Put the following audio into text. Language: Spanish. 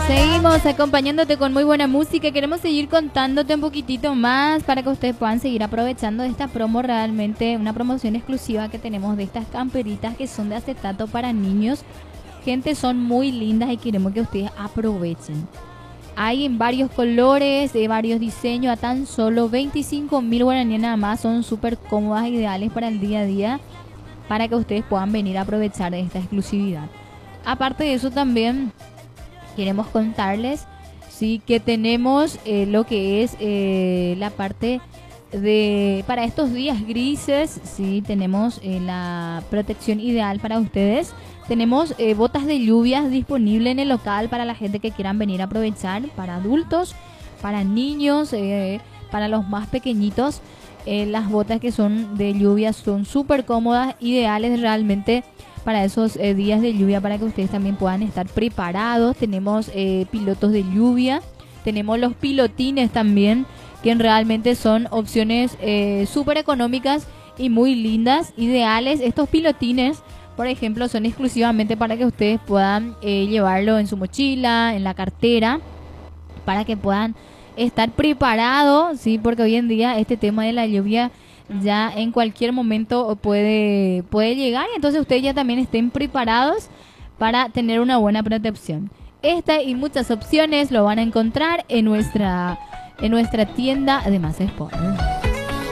Seguimos acompañándote con muy buena música. Queremos seguir contándote un poquitito más para que ustedes puedan seguir aprovechando de esta promo, realmente una promoción exclusiva que tenemos de estas camperitas que son de acetato para niños. Gente, son muy lindas y queremos que ustedes aprovechen. Hay en varios colores, de varios diseños, a tan solo 25.000 guaraníes nada más. Son súper cómodas, ideales para el día a día, para que ustedes puedan venir a aprovechar de esta exclusividad. Aparte de eso también queremos contarles, sí, que tenemos lo que es la parte de para estos días grises, sí, tenemos la protección ideal para ustedes. Tenemos botas de lluvia disponibles en el local para la gente que quieran venir a aprovechar, para adultos, para niños, para los más pequeñitos. Las botas que son de lluvia son súper cómodas, ideales realmente para esos días de lluvia, para que ustedes también puedan estar preparados. Tenemos pilotos de lluvia, tenemos los pilotines también, que realmente son opciones súper económicas y muy lindas, ideales. Estos pilotines, por ejemplo, son exclusivamente para que ustedes puedan llevarlo en su mochila, en la cartera, para que puedan estar preparados, ¿sí? Porque hoy en día este tema de la lluvia ya en cualquier momento puede llegar, y entonces ustedes ya también estén preparados para tener una buena protección. Esta y muchas opciones lo van a encontrar en nuestra tienda de Más Sport.